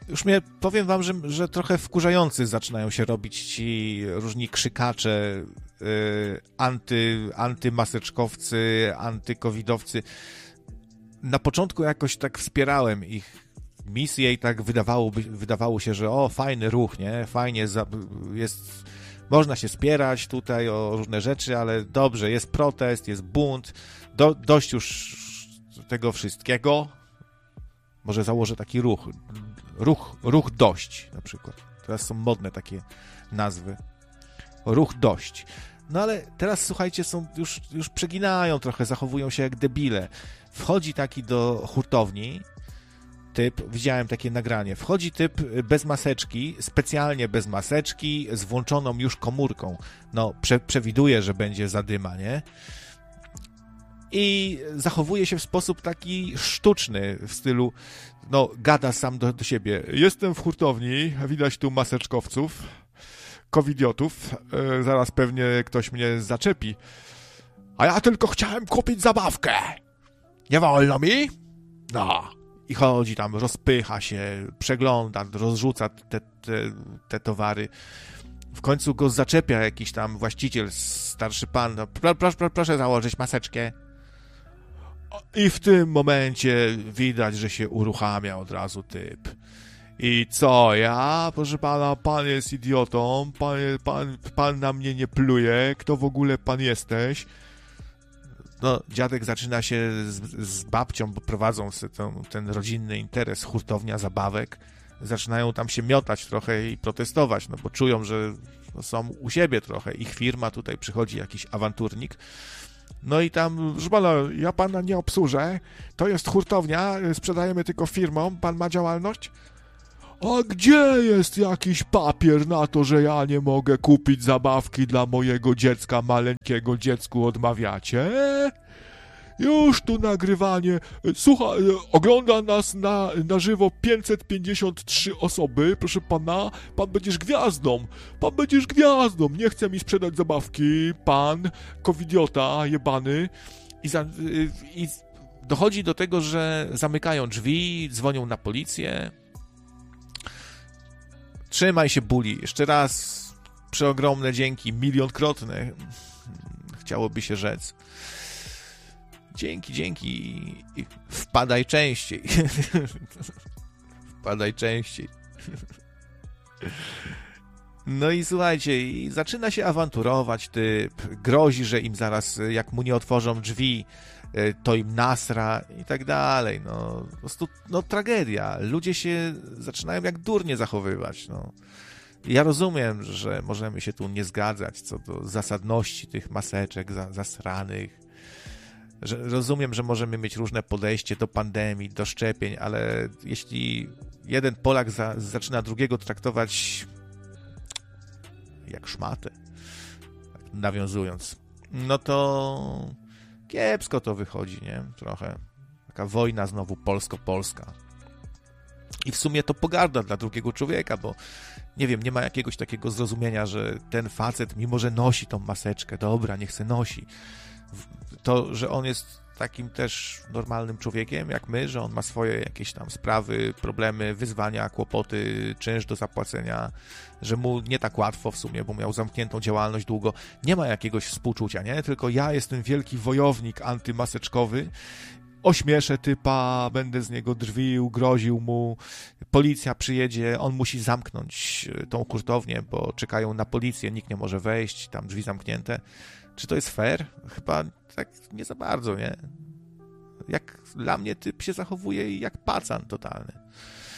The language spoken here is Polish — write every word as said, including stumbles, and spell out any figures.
już mnie, powiem wam, że, że trochę wkurzający zaczynają się robić ci różni krzykacze, yy, anty, antymaseczkowcy, antykowidowcy. Na początku jakoś tak wspierałem ich misję i tak wydawało, wydawało się, że o, fajny ruch, nie? Fajnie jest, można się spierać tutaj o różne rzeczy, ale dobrze, jest protest, jest bunt, do, dość już tego wszystkiego. Może założę taki ruch, ruch, ruch dość na przykład. Teraz są modne takie nazwy. Ruch dość. No ale teraz, słuchajcie, są już, już przeginają trochę, zachowują się jak debile. Wchodzi taki do hurtowni typ, widziałem takie nagranie, wchodzi typ bez maseczki, specjalnie bez maseczki, z włączoną już komórką. No, prze, przewiduje, że będzie zadyma, nie? I zachowuje się w sposób taki sztuczny, w stylu, no, gada sam do, do siebie. Jestem w hurtowni, widać tu maseczkowców, covidiotów, yy, zaraz pewnie ktoś mnie zaczepi. A ja tylko chciałem kupić zabawkę. Nie wolno mi? No. I chodzi tam, rozpycha się, przegląda, rozrzuca te, te, te towary. W końcu go zaczepia jakiś tam właściciel, starszy pan. No, pro, pro, pro, proszę założyć maseczkę. I w tym momencie widać, że się uruchamia od razu typ. I co, ja? Proszę pana, pan jest idiotą, pan, pan, pan na mnie nie pluje, kto w ogóle pan jesteś? No, dziadek zaczyna się z, z babcią, bo prowadzą ten, ten rodzinny interes, hurtownia zabawek. Zaczynają tam się miotać trochę i protestować, no bo czują, że są u siebie trochę. Ich firma, tutaj przychodzi jakiś awanturnik. No i tam, proszę pana, ja pana nie obsłużę, to jest hurtownia, sprzedajemy tylko firmom, pan ma działalność? A gdzie jest jakiś papier na to, że ja nie mogę kupić zabawki dla mojego dziecka, maleńkiego dziecku odmawiacie? Już tu nagrywanie. Słuchaj, ogląda nas na, na żywo pięćset pięćdziesiąt trzy osoby, proszę pana, pan będziesz gwiazdą, pan będziesz gwiazdą, nie chce mi sprzedać zabawki, pan, covidiota jebany. I, za, i dochodzi do tego, że zamykają drzwi, dzwonią na policję. Trzymaj się, Buli. Jeszcze raz przeogromne dzięki, milionkrotne. Chciałoby się rzec. Dzięki, dzięki. I wpadaj częściej. Wpadaj częściej. No i słuchajcie, i zaczyna się awanturować typ. Grozi, że im zaraz, jak mu nie otworzą drzwi, to im nasra i tak dalej. No, po prostu, no tragedia. Ludzie się zaczynają jak durnie zachowywać. No. Ja rozumiem, że możemy się tu nie zgadzać co do zasadności tych maseczek zasranych. Że, rozumiem, że możemy mieć różne podejście do pandemii, do szczepień, ale jeśli jeden Polak za, zaczyna drugiego traktować jak szmatę, nawiązując, no to kiepsko to wychodzi, nie? Trochę. Taka wojna znowu polsko-polska. I w sumie to pogarda dla drugiego człowieka, bo nie wiem, nie ma jakiegoś takiego zrozumienia, że ten facet, mimo że nosi tą maseczkę, dobra, niech se nosi, to, że on jest takim też normalnym człowiekiem, jak my, że on ma swoje jakieś tam sprawy, problemy, wyzwania, kłopoty, czynsz do zapłacenia, że mu nie tak łatwo w sumie, bo miał zamkniętą działalność długo. Nie ma jakiegoś współczucia, nie? Tylko ja jestem wielki wojownik antymaseczkowy, ośmieszę typa, będę z niego drwił, groził mu, policja przyjedzie, on musi zamknąć tą hurtownię, bo czekają na policję, nikt nie może wejść, tam drzwi zamknięte. Czy to jest fair? Chyba tak nie za bardzo, nie? Jak dla mnie typ się zachowuje jak pacan totalny.